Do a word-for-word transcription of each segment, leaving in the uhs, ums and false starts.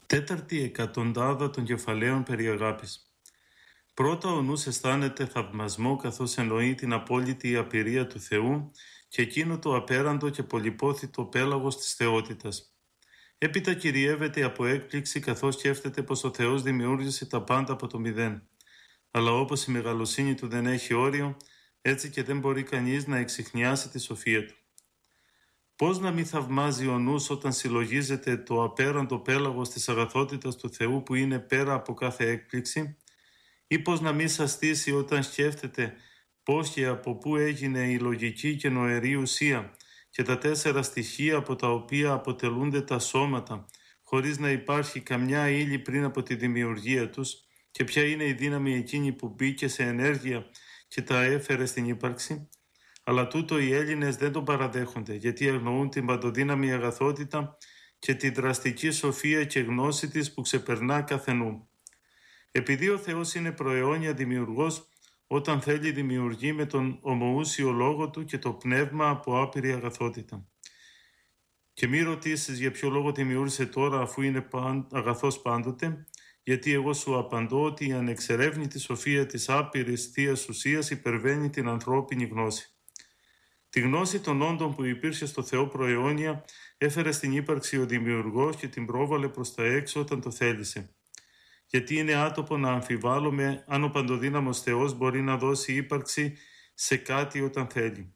Τέταρτη εκατοντάδα των κεφαλαίων περί αγάπης. Πρώτα ο νους αισθάνεται θαυμασμό καθώς εννοεί την απόλυτη απειρία του Θεού και εκείνο το απέραντο και πολυπόθητο πέλαγος της θεότητας. Έπειτα κυριεύεται από έκπληξη καθώς σκέφτεται πως ο Θεός δημιούργησε τα πάντα από το μηδέν. Αλλά όπως η μεγαλοσύνη του δεν έχει όριο, έτσι και δεν μπορεί κανείς να εξιχνιάσει τη σοφία του. Πώς να μην θαυμάζει ο νους όταν συλλογίζεται το απέραντο πέλαγος της αγαθότητας του Θεού που είναι πέρα από κάθε έκπληξη, ή πώς να μην σαστήσει όταν σκέφτεται πώς και από πού έγινε η λογική και νοερή ουσία και τα τέσσερα στοιχεία από τα οποία αποτελούνται τα σώματα, χωρίς να υπάρχει καμιά ύλη πριν από τη δημιουργία τους, και ποια είναι η δύναμη εκείνη που μπήκε σε ενέργεια και τα έφερε στην ύπαρξη. Αλλά τούτο οι Έλληνες δεν τον παραδέχονται, γιατί αγνοούν την παντοδύναμη αγαθότητα και τη δραστική σοφία και γνώση της που ξεπερνά κάθε νου. Επειδή ο Θεός είναι προαιώνια δημιουργός, όταν θέλει δημιουργεί με τον ομοούσιο λόγο του και το πνεύμα από άπειρη αγαθότητα. Και μη ρωτήσεις για ποιο λόγο δημιούργησε τώρα αφού είναι αγαθός πάντοτε, γιατί εγώ σου απαντώ ότι η ανεξερεύνητη σοφία της άπειρης θείας ουσίας υπερβαίνει την ανθρώπινη γνώση. Τη γνώση των όντων που υπήρχε στο Θεό προαιώνια έφερε στην ύπαρξη ο Δημιουργός και την πρόβαλε προς τα έξω όταν το θέλησε. Γιατί είναι άτοπο να αμφιβάλλουμε αν ο παντοδύναμος Θεός μπορεί να δώσει ύπαρξη σε κάτι όταν θέλει.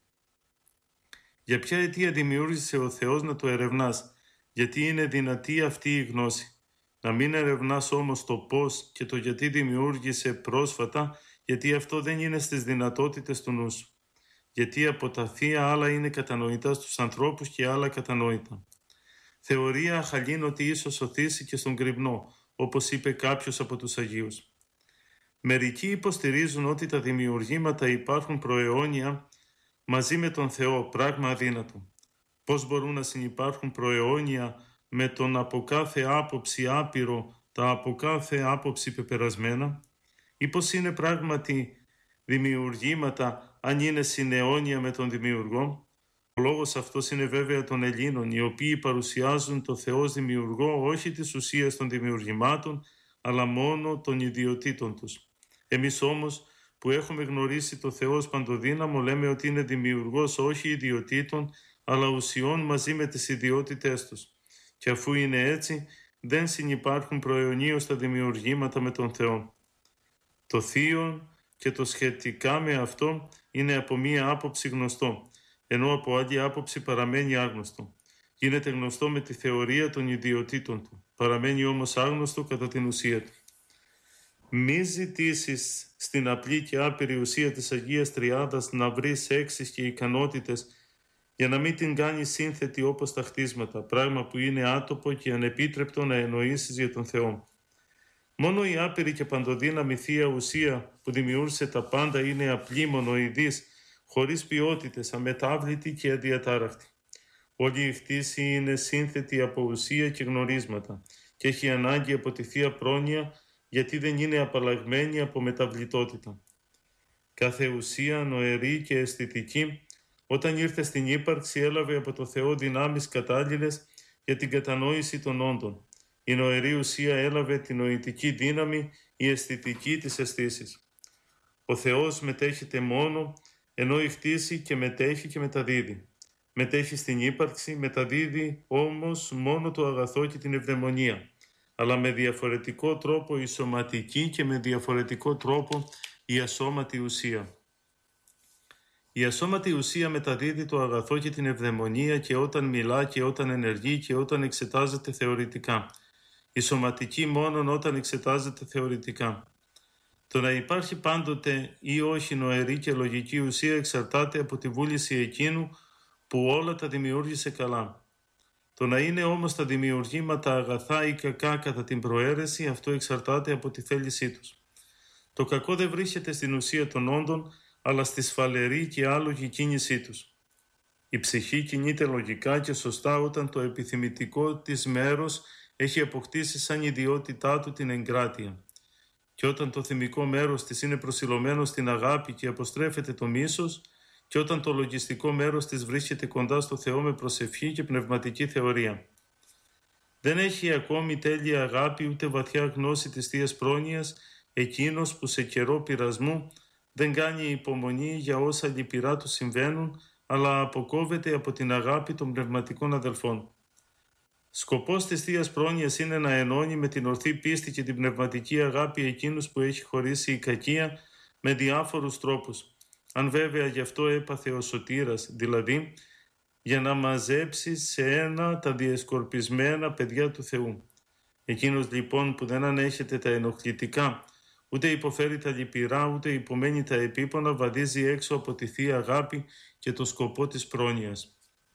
Για ποια αιτία δημιούργησε ο Θεός να το ερευνάς, γιατί είναι δυνατή αυτή η γνώση. Να μην ερευνάς όμως το πώς και το γιατί δημιούργησε πρόσφατα, γιατί αυτό δεν είναι στις δυνατότητες του νου σου. Γιατί από τα θεία άλλα είναι κατανοητά στους ανθρώπους και άλλα κατανόητα. Θεωρία χαλήν ότι ίσως σωθήσει και στον κρυμνό, όπως είπε κάποιος από τους Αγίους. Μερικοί υποστηρίζουν ότι τα δημιουργήματα υπάρχουν προαιώνια μαζί με τον Θεό, πράγμα αδύνατο. Πώς μπορούν να συνυπάρχουν προαιώνια με τον από κάθε άποψη άπειρο, τα από κάθε άποψη πεπερασμένα, ή πως είναι πράγματι δημιουργήματα αν είναι συναιώνια με τον Δημιουργό. Ο λόγος αυτός είναι βέβαια των Ελλήνων, οι οποίοι παρουσιάζουν το Θεό ως Δημιουργό όχι της ουσίας των δημιουργημάτων, αλλά μόνο των ιδιωτήτων τους. Εμείς όμως που έχουμε γνωρίσει το Θεό ως παντοδύναμο λέμε ότι είναι Δημιουργός όχι ιδιωτήτων, αλλά ουσιών μαζί με τις ιδιότητές τους. Και αφού είναι έτσι, δεν συνυπάρχουν προαιωνίως τα δημιουργήματα με τον Θεό. Το θείο και το σχετικά με αυτό είναι από μία άποψη γνωστό, ενώ από άλλη άποψη παραμένει άγνωστο. Γίνεται γνωστό με τη θεωρία των ιδιωτήτων του, παραμένει όμως άγνωστο κατά την ουσία του. Μη ζητήσεις στην απλή και άπειρη ουσία της Αγίας Τριάδας να βρεις έξεις και ικανότητες για να μην την κάνεις σύνθετη όπως τα χτίσματα, πράγμα που είναι άτοπο και ανεπίτρεπτο να εννοήσεις για τον Θεό. Μόνο η άπειρη και παντοδύναμη θεία ουσία που δημιούργησε τα πάντα είναι απλή, μονοειδής, χωρίς ποιότητες, αμετάβλητη και αδιατάραχτη. Όλη η χτίση είναι σύνθετη από ουσία και γνωρίσματα και έχει ανάγκη από τη θεία πρόνοια, γιατί δεν είναι απαλλαγμένη από μεταβλητότητα. Κάθε ουσία νοερή και αισθητική, όταν ήρθε στην ύπαρξη, έλαβε από το Θεό δυνάμεις κατάλληλες για την κατανόηση των όντων. Η νοερή ουσία έλαβε την νοητική δύναμη, η αισθητική της αισθήσης. Ο Θεός μετέχεται μόνο, ενώ η χτίση και μετέχει και μεταδίδει. Μετέχει στην ύπαρξη, μεταδίδει όμως μόνο το αγαθό και την ευδαιμονία, αλλά με διαφορετικό τρόπο η σωματική και με διαφορετικό τρόπο η ασώματη ουσία. Η ασώματη ουσία μεταδίδει το αγαθό και την ευδαιμονία και όταν μιλά και όταν ενεργεί και όταν εξετάζεται θεωρητικά. Η σωματική μόνον όταν εξετάζεται θεωρητικά. Το να υπάρχει πάντοτε ή όχι νοερή και λογική ουσία εξαρτάται από τη βούληση εκείνου που όλα τα δημιούργησε καλά. Το να είναι όμως τα δημιουργήματα αγαθά ή κακά κατά την προαίρεση, αυτό εξαρτάται από τη θέλησή τους. Το κακό δεν βρίσκεται στην ουσία των όντων, αλλά στη σφαλερή και άλογη κίνησή τους. Η ψυχή κινείται λογικά και σωστά όταν το επιθυμητικό της μέρος έχει αποκτήσει σαν ιδιότητά του την εγκράτεια. Και όταν το θυμικό μέρος της είναι προσιλωμένο στην αγάπη και αποστρέφεται το μίσος, και όταν το λογιστικό μέρος της βρίσκεται κοντά στο Θεό με προσευχή και πνευματική θεωρία. Δεν έχει ακόμη τέλεια αγάπη ούτε βαθιά γνώση της Θείας Πρόνοιας εκείνος που σε καιρό πειρασμού δεν κάνει υπομονή για όσα λυπηρά του συμβαίνουν, αλλά αποκόβεται από την αγάπη των πνευματικών αδελφών. Σκοπός της Θείας Πρόνοιας είναι να ενώνει με την ορθή πίστη και την πνευματική αγάπη εκείνους που έχει χωρίσει η κακία με διάφορους τρόπους. Αν βέβαια γι' αυτό έπαθε ο σωτήρας, δηλαδή για να μαζέψει σε ένα τα διεσκορπισμένα παιδιά του Θεού. Εκείνος λοιπόν που δεν ανέχεται τα ενοχλητικά, ούτε υποφέρει τα λυπηρά, ούτε υπομένει τα επίπονα, βαδίζει έξω από τη Θεία Αγάπη και το σκοπό της πρόνοιας.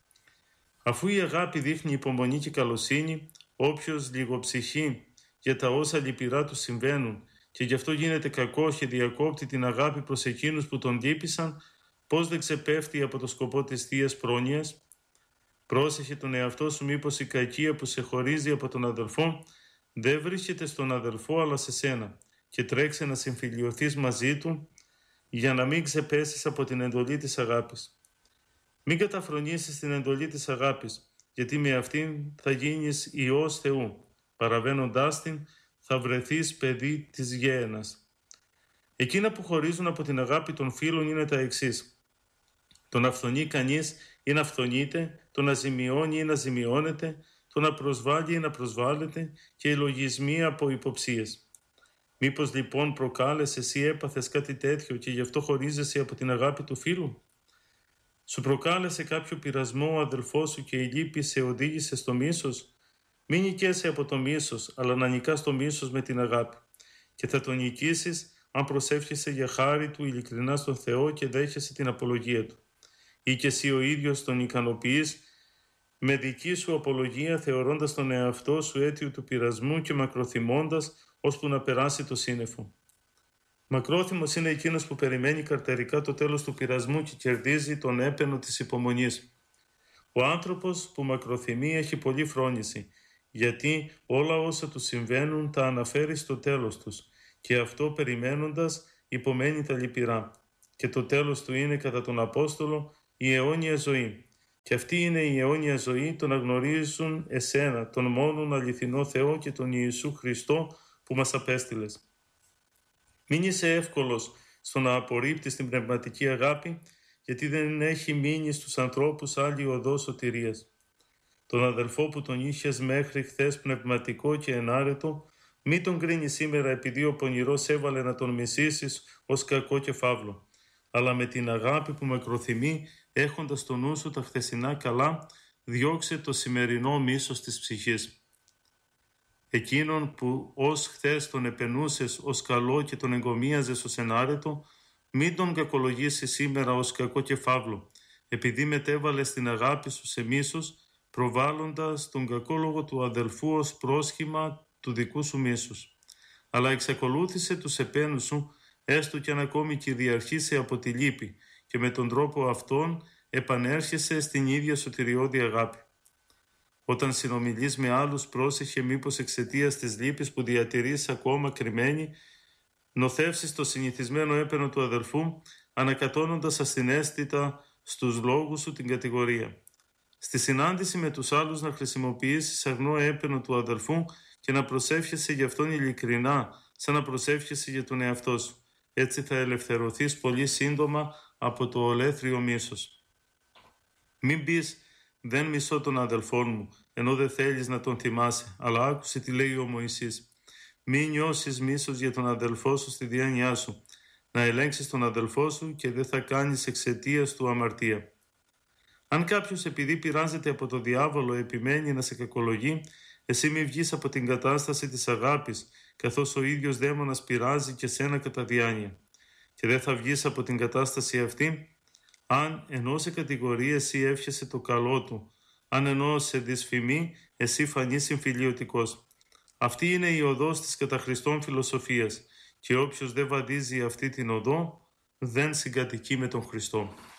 Αφού η αγάπη δείχνει υπομονή και καλοσύνη, όποιος λιγοψυχεί για τα όσα λυπηρά του συμβαίνουν και γι' αυτό γίνεται κακό και διακόπτει την αγάπη προς εκείνους που τον λύπησαν, πώς δεν ξεπέφτει από το σκοπό της Θείας Πρόνοιας? Πρόσεχε τον εαυτό σου, μήπως η κακία που σε χωρίζει από τον αδελφό δεν βρίσκεται στον αδελφό αλλά σε σένα, και τρέξε να συμφιλιωθείς μαζί του για να μην ξεπέσεις από την εντολή της αγάπης. Μην καταφρονήσεις την εντολή της αγάπης, γιατί με αυτήν θα γίνεις Υιός Θεού. Παραβαίνοντάς την θα βρεθείς παιδί της γέενας. Εκείνα που χωρίζουν από την αγάπη των φίλων είναι τα εξής. Το να φθονεί κανείς ή να φθονείται, το να ζημιώνει ή να ζημιώνεται, το να προσβάλλει ή να προσβάλλεται και οι λογισμοί από υποψίες. Μήπως λοιπόν προκάλεσες εσύ έπαθες κάτι τέτοιο και γι' αυτό χωρίζεσαι από την αγάπη του φίλου? Σου προκάλεσε κάποιο πειρασμό ο αδελφός σου και η λύπη σε οδήγησε στο μίσος? Μην νικέσαι από το μίσος, αλλά να νικάς το μίσος με την αγάπη. Και θα το νικήσεις αν προσεύχεσαι για χάρη του ειλικρινά στον Θεό και δέχεσαι την απολογία του. Ή και εσύ ο ίδιος τον ικανοποιείς με δική σου απολογία, θεωρώντας τον εαυτό σου αίτιο του πειρασμού και μακροθυμώντας ώσπου να περάσει το σύννεφο. Μακρόθυμος είναι εκείνος που περιμένει καρτερικά το τέλος του πειρασμού και κερδίζει τον έπαινο της υπομονής. Ο άνθρωπος που μακροθυμεί έχει πολλή φρόνηση, γιατί όλα όσα του συμβαίνουν τα αναφέρει στο τέλος τους και αυτό περιμένοντας υπομένει τα λυπηρά. Και το τέλος του είναι κατά τον Απόστολο η αιώνια ζωή. Και αυτή είναι η αιώνια ζωή, το να γνωρίζουν εσένα, τον μόνον αληθινό Θεό και τον Ιησού Χριστό που μας απέστειλες. Μην είσαι εύκολος στο να απορρίπτεις την πνευματική αγάπη, γιατί δεν έχει μείνει στους ανθρώπους άλλη οδός σωτηρίας. Τον αδελφό που τον είχες μέχρι χθες πνευματικό και ενάρετο, μην τον κρίνεις σήμερα επειδή ο πονηρός έβαλε να τον μισήσεις ως κακό και φαύλο, αλλά με την αγάπη που μακροθυμεί, έχοντας στο νου σου τα χθεσινά καλά, διώξε το σημερινό μίσος της ψυχής. Εκείνον που ως χθες τον επενούσες ως καλό και τον εγκομίαζες ως ενάρετο, μην τον κακολογήσεις σήμερα ως κακό και φαύλο, επειδή μετέβαλες την αγάπη σου σε μίσος, προβάλλοντας τον κακό λόγο του αδελφού ως πρόσχημα του δικού σου μίσους. Αλλά εξακολούθησε τους επένους σου, έστω κι αν ακόμη κυριαρχήσει από τη λύπη, και με τον τρόπο αυτόν επανέρχεσαι στην ίδια σωτηριώδη αγάπη. Όταν συνομιλείς με άλλους, πρόσεχε μήπως εξαιτίας της λύπης που διατηρείς ακόμα κρυμμένη, νοθεύσεις το συνηθισμένο έπαινο του αδελφού, ανακατώνοντας ασθενέστητα στους λόγους σου την κατηγορία. Στη συνάντηση με τους άλλους να χρησιμοποιήσεις αγνό έπαινο του αδελφού και να προσεύχεσαι για αυτόν ειλικρινά, σαν να προσεύχεσαι για τον εαυτό σου. Έτσι θα ελευθερωθείς πολύ σύντομα από το ολέθριο μίσος. Μην πεις «Δεν μισώ τον αδελφόν μου», ενώ δεν θέλεις να τον θυμάσαι, αλλά άκουσε τι λέει ο Μωυσής. Μην νιώσεις μίσος για τον αδελφό σου στη διάνοιά σου, να ελέγξεις τον αδελφό σου και δεν θα κάνεις εξαιτίας του αμαρτία. Αν κάποιος επειδή πειράζεται από το διάβολο επιμένει να σε κακολογεί, εσύ μη βγεις από την κατάσταση της αγάπης, καθώς ο ίδιος δαίμονας πειράζει και σένα κατά διάνοια. Και δεν θα βγεις από την κατάσταση αυτή, αν ενώ σε κατηγορεί εσύ εύχεσαι το καλό του, αν ενώ σε δυσφημεί εσύ φανείς συμφιλιωτικός. Αυτή είναι η οδός της κατά Χριστόν φιλοσοφίας, και όποιος δεν βαδίζει αυτή την οδό δεν συγκατοικεί με τον Χριστό.